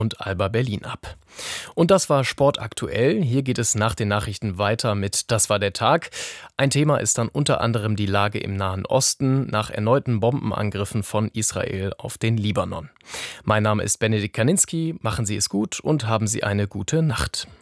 und Alba Berlin ab. Und das war Sport aktuell. Hier geht es nach den Nachrichten weiter mit Das war der Tag. Ein Thema ist dann unter anderem die Lage im Nahen Osten nach erneuten Bombenangriffen von Israel auf den Libanon. Mein Name ist Benedikt Kaninski. Machen Sie es gut und haben Sie eine gute Nacht.